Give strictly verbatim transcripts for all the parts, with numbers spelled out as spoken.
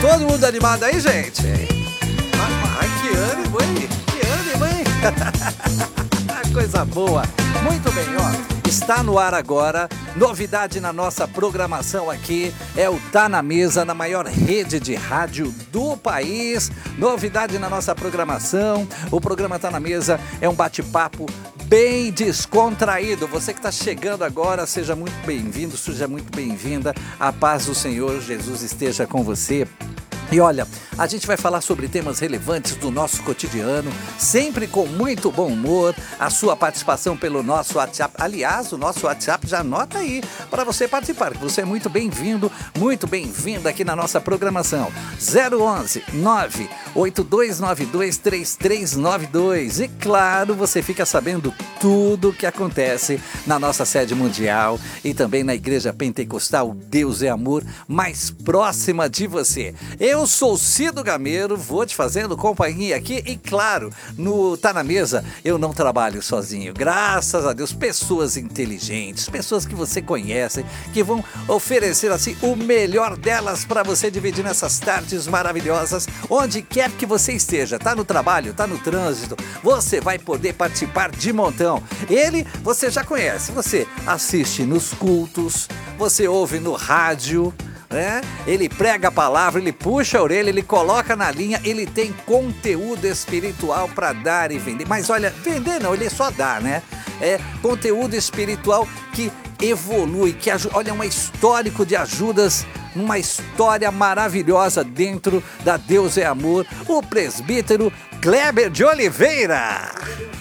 Todo mundo animado aí, gente? Ai, que ânimo, hein? Que ânimo, hein? Coisa boa. Muito bem, ó. Está no ar agora, novidade na nossa programação aqui, é o Tá na Mesa, na maior rede de rádio do país. Novidade na nossa programação, o programa Tá na Mesa é um bate-papo bem descontraído. Você que está chegando agora, seja muito bem-vindo, seja muito bem-vinda. A paz do Senhor Jesus esteja com você. E olha, a gente vai falar sobre temas relevantes do nosso cotidiano, sempre com muito bom humor, a sua participação pelo nosso WhatsApp. Aliás, o nosso WhatsApp já anota aí para você participar, que você é muito bem-vindo, muito bem-vinda aqui na nossa programação. zero onze, nove oito dois nove dois, três três nove dois. E claro, você fica sabendo tudo o que acontece na nossa sede mundial e também na Igreja Pentecostal Deus é Amor, mais próxima de você. Eu Eu sou Cido Gameiro, vou te fazendo companhia aqui e claro, no Tá na Mesa eu não trabalho sozinho, graças a Deus, pessoas inteligentes, pessoas que você conhece, que vão oferecer assim o melhor delas para você dividir nessas tardes maravilhosas, onde quer que você esteja, tá no trabalho, tá no trânsito, você vai poder participar de montão. Ele você já conhece, você assiste nos cultos, você ouve no rádio, É, ele prega a palavra, ele puxa a orelha, ele coloca na linha, ele tem conteúdo espiritual para dar e vender. Mas olha, vender não, ele só dá, né? É conteúdo espiritual que evolui, que ajuda. Olha, um histórico de ajudas, uma história maravilhosa dentro da Deus é Amor, o presbítero Kleber de Oliveira.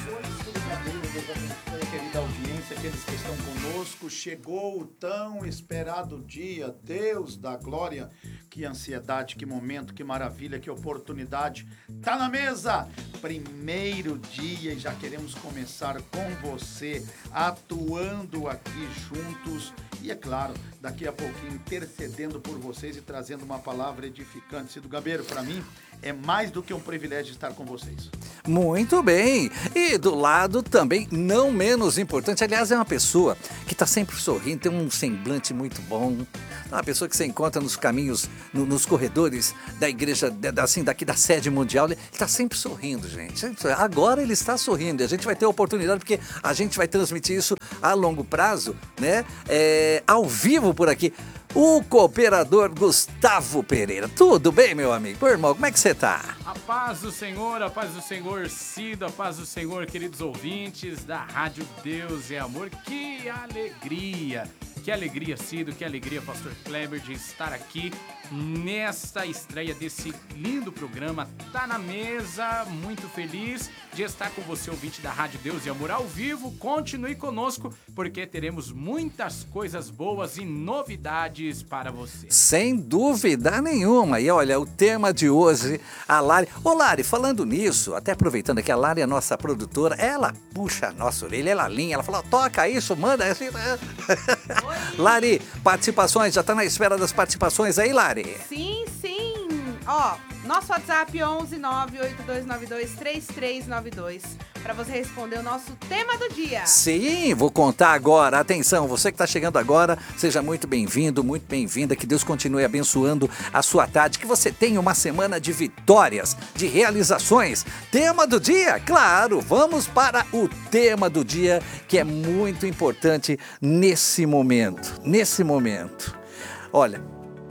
Chegou o tão esperado dia, Deus da glória, que ansiedade, que momento, que maravilha, que oportunidade. Tá na mesa, primeiro dia e já queremos começar com você, atuando aqui juntos e é claro, daqui a pouquinho intercedendo por vocês e trazendo uma palavra edificante. Cido Gameiro, para mim, é mais do que um privilégio estar com vocês. Muito bem. E do lado também, não menos importante, aliás, é uma pessoa que está sempre sorrindo, tem um semblante muito bom. É uma pessoa que você encontra nos caminhos, no, nos corredores da igreja, assim, daqui da sede mundial. Ele está sempre sorrindo, gente. Agora ele está sorrindo. E a gente vai ter a oportunidade, porque a gente vai transmitir isso a longo prazo, né? É, ao vivo por aqui. O cooperador Gustavo Pereira. Tudo bem, meu amigo? Pô, irmão, como é que você tá? A paz do Senhor, a paz do Senhor, Cido, a paz do Senhor, queridos ouvintes da Rádio Deus é Amor. Que alegria, que alegria, Cido, que alegria, pastor Kleber, de estar aqui nesta estreia desse lindo programa. Tá na Mesa, muito feliz de estar com você, ouvinte da Rádio Deus e Amor, ao vivo. Continue conosco, porque teremos muitas coisas boas e novidades para você. Sem dúvida nenhuma. E olha, o tema de hoje, a Lari... Ô Lari, falando nisso, até aproveitando que a Lari é nossa produtora, ela puxa a nossa orelha, ela alinha, ela fala, toca isso, manda assim. Lari, participações, já tá na espera das participações aí, Lari? Sim, sim. Ó, nosso WhatsApp onze nove oito dois nove dois, três três nove dois para você responder o nosso tema do dia. Sim, vou contar agora. Atenção, você que está chegando agora, seja muito bem-vindo, muito bem-vinda. Que Deus continue abençoando a sua tarde. Que você tenha uma semana de vitórias, de realizações. Tema do dia? Claro, vamos para o tema do dia, que é muito importante nesse momento. Nesse momento. Olha,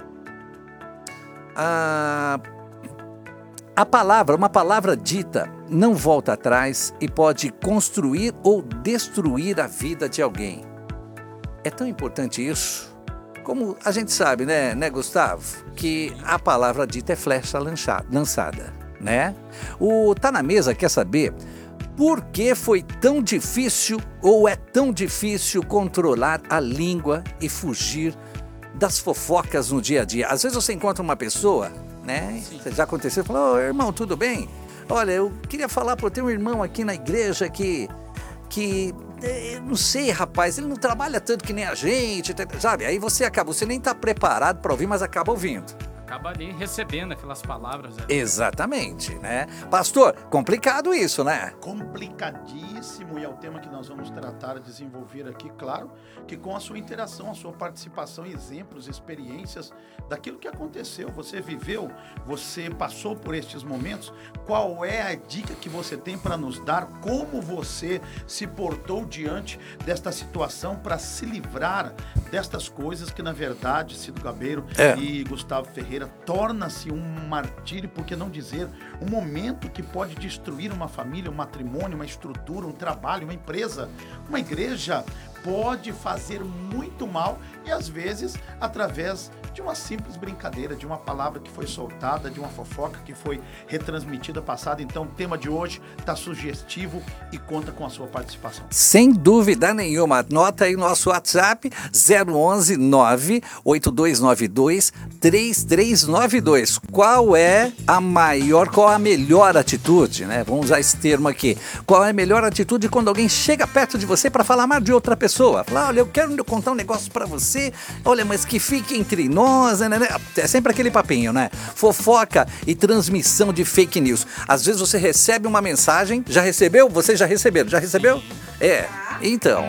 a... A palavra, uma palavra dita, não volta atrás e pode construir ou destruir a vida de alguém. É tão importante isso, como a gente sabe, né, né, Gustavo? Que a palavra dita é flecha lançada, né? O Tá na Mesa quer saber por que foi tão difícil ou é tão difícil controlar a língua e fugir das fofocas no dia a dia. Às vezes você encontra uma pessoa, né? Sim. Já aconteceu, falou, ô irmão, tudo bem? Olha, eu queria falar para eu ter um irmão aqui na igreja que, que, eu não sei, rapaz, ele não trabalha tanto que nem a gente, sabe? Aí você acaba, você nem tá preparado para ouvir, mas acaba ouvindo. acaba ali recebendo aquelas palavras. Ali. Exatamente, né? Pastor, complicado isso, né? Complicadíssimo, e é o tema que nós vamos tratar, desenvolver aqui, claro, que com a sua interação, a sua participação, exemplos, experiências daquilo que aconteceu, você viveu, você passou por estes momentos, qual é a dica que você tem para nos dar, como você se portou diante desta situação para se livrar destas coisas que, na verdade, Cido Gabeiro é. e Gustavo Ferreira, torna-se um martírio, por que não dizer, um momento que pode destruir uma família, um matrimônio, uma estrutura, um trabalho, uma empresa, uma igreja, pode fazer muito mal e, às vezes, através de uma simples brincadeira, de uma palavra que foi soltada, de uma fofoca que foi retransmitida, passada. Então, o tema de hoje está sugestivo e conta com a sua participação. Sem dúvida nenhuma. Anota aí nosso WhatsApp, zero onze, nove oito dois nove dois, três três nove dois. Qual é a maior, qual a melhor atitude, né? Vamos usar esse termo aqui. Qual é a melhor atitude quando alguém chega perto de você para falar mal de outra pessoa? Falar, olha, eu quero contar um negócio para você, olha, mas que fique entre nós, né? É sempre aquele papinho, né? Fofoca e transmissão de fake news. Às vezes você recebe uma mensagem, já recebeu? Vocês já receberam? Já recebeu? É, então...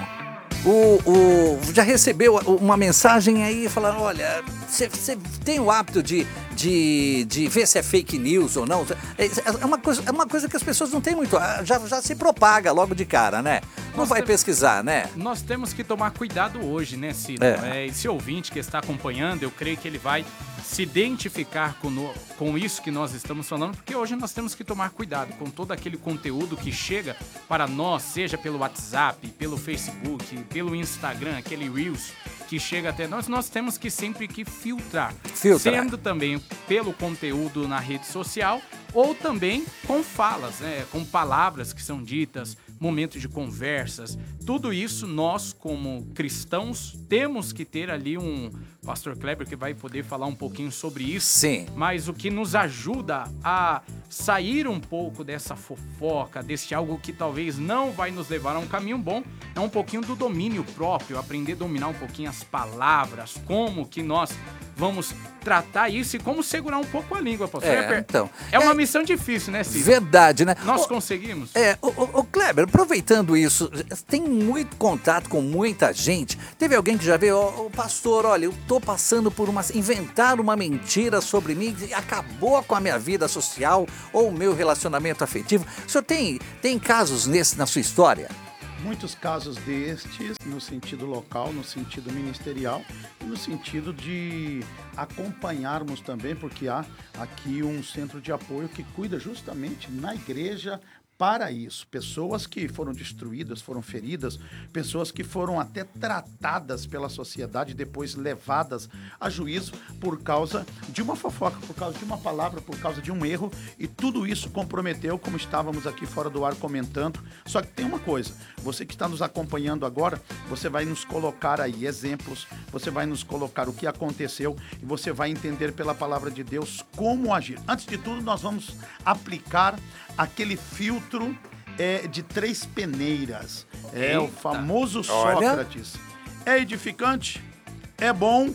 O, o, já recebeu uma mensagem aí falando, olha, você tem o hábito de, de, de ver se é fake news ou não? É, é, uma coisa, é uma coisa que as pessoas não têm muito, já, já se propaga logo de cara, né? Não vai pesquisar, né? Nós temos que tomar cuidado hoje, né, Cido? É. É, esse ouvinte que está acompanhando, eu creio que ele vai se identificar com, no, com isso que nós estamos falando, porque hoje nós temos que tomar cuidado com todo aquele conteúdo que chega para nós, seja pelo WhatsApp, pelo Facebook, pelo Instagram, aquele Reels que chega até nós, nós temos que sempre que filtrar. Filtrar. Sendo também pelo conteúdo na rede social ou também com falas, né, com palavras que são ditas, momentos de conversas. Tudo isso nós, como cristãos, temos que ter ali um pastor Kleber que vai poder falar um pouquinho sobre isso. Sim. Mas o que nos ajuda a sair um pouco dessa fofoca, desse algo que talvez não vai nos levar a um caminho bom, é um pouquinho do domínio próprio, aprender a dominar um pouquinho as palavras, como que nós vamos tratar isso e como segurar um pouco a língua, pastor. É, então, é uma é, missão difícil, né, Cid? Verdade, né? Nós o, conseguimos? É, o, o, o Kleber, aproveitando isso, tem muito contato com muita gente. Teve alguém que já veio, ô oh, pastor, olha, eu tô passando por uma... inventaram uma mentira sobre mim e acabou com a minha vida social ou o meu relacionamento afetivo. O senhor tem, tem casos nesse na sua história? Muitos casos destes, no sentido local, no sentido ministerial e no sentido de acompanharmos também, porque há aqui um centro de apoio que cuida justamente na igreja para isso. Pessoas que foram destruídas, foram feridas, pessoas que foram até tratadas pela sociedade, depois levadas a juízo por causa de uma fofoca, por causa de uma palavra, por causa de um erro, e tudo isso comprometeu, como estávamos aqui fora do ar comentando. Só que tem uma coisa, você que está nos acompanhando agora, você vai nos colocar aí exemplos, você vai nos colocar o que aconteceu e você vai entender pela palavra de Deus como agir. Antes de tudo, nós vamos aplicar aquele filtro é, de três peneiras. É Eita. o famoso Olha. Sócrates. É edificante? É bom?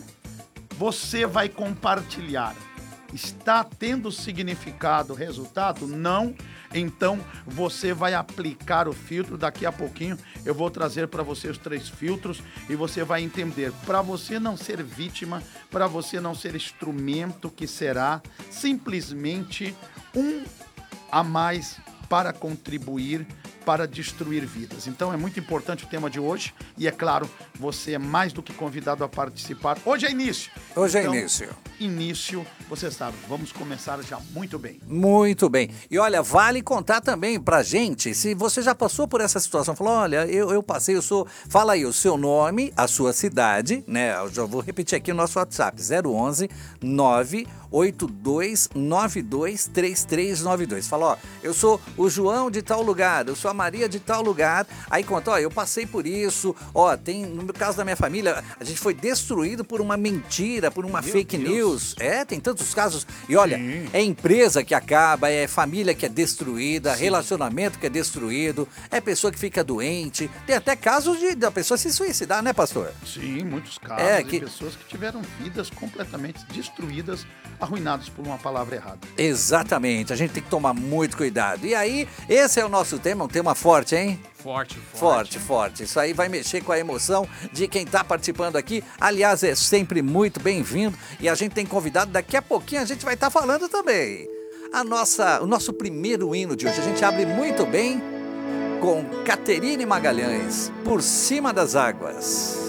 Você vai compartilhar. Está tendo significado, resultado? Não. Então, você vai aplicar o filtro. Daqui a pouquinho, eu vou trazer para você os três filtros e você vai entender. Para você não ser vítima, para você não ser instrumento que será simplesmente um a mais para contribuir, para destruir vidas. Então é muito importante o tema de hoje e é claro, você é mais do que convidado a participar. Hoje é início. Hoje então, é início. Início, você sabe, vamos começar já muito bem. Muito bem. E olha, vale contar também pra gente, se você já passou por essa situação, falou, olha, eu, eu passei, eu sou... Fala aí o seu nome, a sua cidade, né? Eu já vou repetir aqui o nosso WhatsApp, zero onze, nove oito dois nove dois, três três nove dois. Fala, ó, eu sou o João de tal lugar, eu sou a Maria de tal lugar. Aí conta, ó, eu passei por isso, ó, tem, no caso da minha família, a gente foi destruído por uma mentira, por uma Meu fake Deus. news. Deus. É, tem tantos casos. E olha, Sim. é empresa que acaba, é família que é destruída, relacionamento que é destruído, é pessoa que fica doente. Tem até casos de da pessoa se suicidar, né, pastor? Sim, muitos casos É, de que- pessoas que tiveram vidas completamente destruídas, arruinadas por uma palavra errada. Exatamente, a gente tem que tomar muito cuidado. E aí, esse é o nosso tema, um tema forte, hein? Forte, forte. Forte, forte. Isso aí vai mexer com a emoção de quem está participando aqui. Aliás, é sempre muito bem-vindo. E a gente tem convidado, daqui a pouquinho a gente vai estar falando também. A nossa, o nosso primeiro hino de hoje, a gente abre muito bem com Caterine Magalhães, Por Cima das Águas.